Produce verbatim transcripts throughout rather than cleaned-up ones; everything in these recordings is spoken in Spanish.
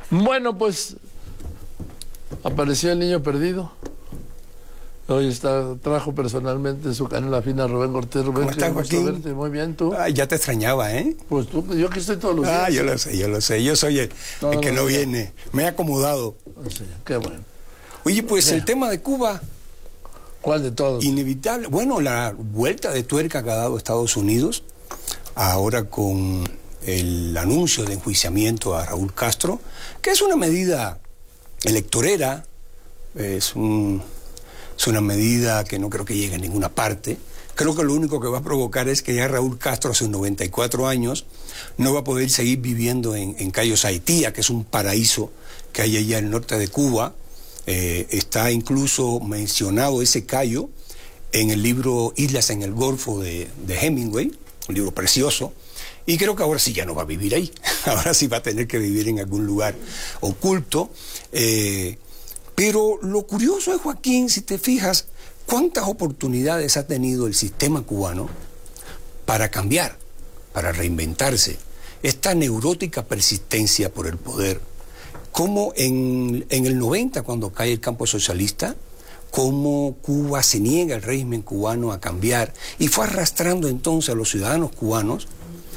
Bueno, pues apareció el niño perdido. Hoy está, trajo personalmente su canela fina Rubén Cortés. Rubén, ¿cómo estás, Joaquín? Verte. Muy bien, ¿tú? Ah, ya te extrañaba, ¿eh? Pues tú, yo aquí estoy todos los días. Ah, yo lo sé, yo lo sé. Yo soy el, el que no días. viene. Me he acomodado. Sí, qué bueno. Oye, pues ¿Qué? El tema de Cuba... ¿Cuál de todos? Inevitable. Bueno, la vuelta de tuerca que ha dado Estados Unidos, ahora con el anuncio de enjuiciamiento a Raúl Castro, que es una medida electorera, es un... Es una medida que no creo que llegue a ninguna parte. Creo que lo único que va a provocar es que ya Raúl Castro, a sus noventa y cuatro años, no va a poder seguir viviendo en, en Cayo Saitía, que es un paraíso que hay allá al norte de Cuba. Eh, está incluso mencionado ese Cayo en el libro Islas en el Golfo de, de Hemingway, un libro precioso. Y creo que ahora sí ya no va a vivir ahí. Ahora sí va a tener que vivir en algún lugar oculto. Eh, Pero lo curioso es, Joaquín, si te fijas, cuántas oportunidades ha tenido el sistema cubano para cambiar, para reinventarse. Esta neurótica persistencia por el poder, como en, en el noventa, cuando cae el campo socialista, cómo Cuba se niega, el régimen cubano, a cambiar, y fue arrastrando entonces a los ciudadanos cubanos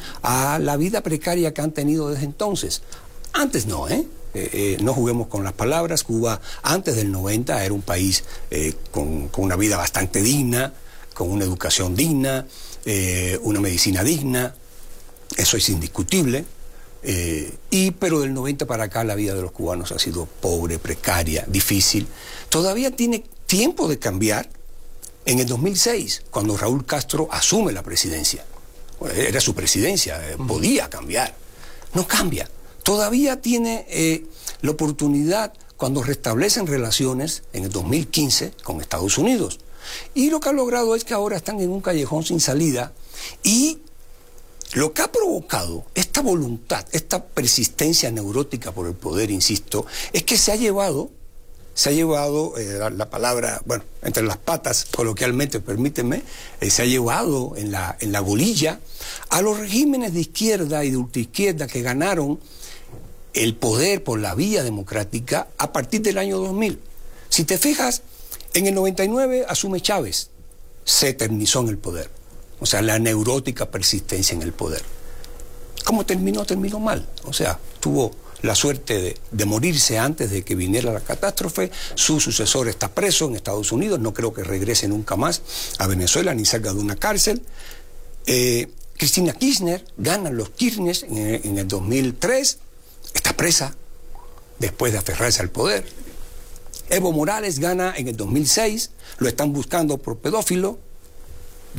a la vida precaria que han tenido desde entonces. Antes no, ¿eh? Eh, eh, no juguemos con las palabras. Cuba antes del noventa era un país eh, con, con una vida bastante digna, con una educación digna, eh, una medicina digna, eso es indiscutible, eh, y, pero del noventa para acá la vida de los cubanos ha sido pobre, precaria, difícil. Todavía tiene tiempo de cambiar en el dos mil seis, cuando Raúl Castro asume la presidencia. Era su presidencia, eh, podía cambiar, no cambia. Todavía tiene eh, la oportunidad cuando restablecen relaciones en el dos mil quince con Estados Unidos. Y lo que ha logrado es que ahora están en un callejón sin salida, y lo que ha provocado esta voluntad, esta persistencia neurótica por el poder, insisto, es que se ha llevado, se ha llevado, eh, la, la palabra, bueno, entre las patas, coloquialmente, permíteme, eh, se ha llevado en la, en la bolilla a los regímenes de izquierda y de ultraizquierda que ganaron el poder por la vía democrática a partir del año dos mil. Si te fijas, en el noventa y nueve asume Chávez, se eternizó en el poder. O sea, la neurótica persistencia en el poder. ¿Cómo terminó? Terminó mal. O sea, tuvo la suerte de, de morirse antes de que viniera la catástrofe. Su sucesor está preso en Estados Unidos, no creo que regrese nunca más a Venezuela ni salga de una cárcel. Eh, Cristina Kirchner, ganan los Kirchner en, en el dos mil tres, está presa después de aferrarse al poder. Evo Morales gana en el dos mil seis, lo están buscando por pedófilo.